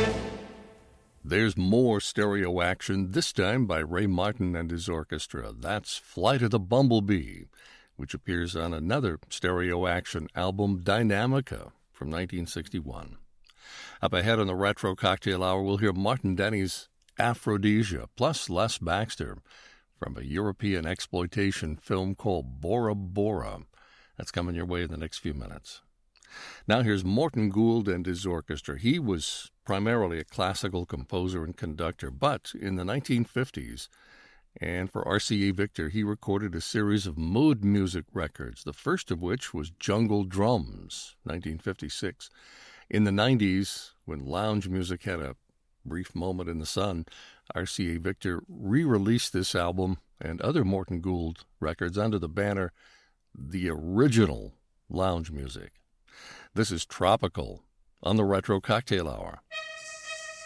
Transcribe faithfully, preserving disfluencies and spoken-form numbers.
There's more stereo action, this time by Ray Martin and his orchestra. That's Flight of the Bumblebee, which appears on another stereo action album, Dynamica, from nineteen sixty-one. Up ahead on the Retro Cocktail Hour, we'll hear Martin Denny's Aphrodisia, plus Les Baxter from a European exploitation film called Bora Bora. That's coming your way in the next few minutes. Now here's Morton Gould and his orchestra. He was primarily a classical composer and conductor, but in the nineteen fifties, and for R C A Victor, he recorded a series of mood music records, the first of which was Jungle Drums, nineteen fifty-six. In the nineties, when lounge music had a brief moment in the sun, R C A Victor re-released this album and other Morton Gould records under the banner The Original Lounge Music. This is Tropical on the Retro Cocktail Hour.